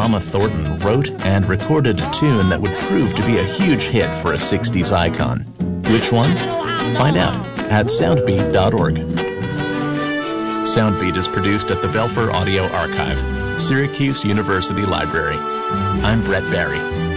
Mama Thornton wrote and recorded a tune that would prove to be a huge hit for a 60s icon. Which one? Find out at soundbeat.org. Soundbeat is produced at the Belfer Audio Archive, Syracuse University Library. I'm Brett Barry.